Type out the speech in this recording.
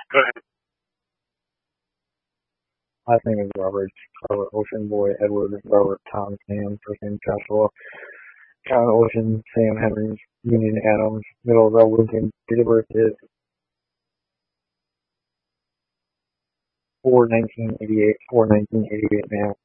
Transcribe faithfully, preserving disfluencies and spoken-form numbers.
Go ahead. Last name is Roberts. Robert Ocean Boy Edward Robert Tom Sam. First name Joshua. John Ocean Sam Henry Union Adams. Middle of Lincoln. Date of birth is four nineteen eighty eight. four nineteen eighty eight now.